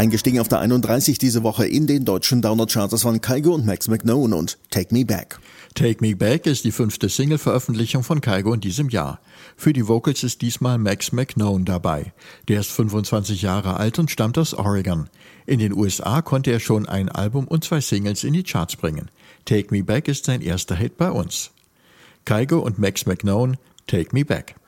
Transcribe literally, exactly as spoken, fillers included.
Eingestiegen auf der einunddreißig diese Woche in den deutschen Download-Charts waren Kygo und Max McKnown und Take Me Back. Take Me Back ist die fünfte Single-Veröffentlichung von Kygo in diesem Jahr. Für die Vocals ist diesmal Max McKnown dabei. Der ist fünfundzwanzig Jahre alt und stammt aus Oregon. In den U S A konnte er schon ein Album und zwei Singles in die Charts bringen. Take Me Back ist sein erster Hit bei uns. Kygo und Max McKnown, Take Me Back.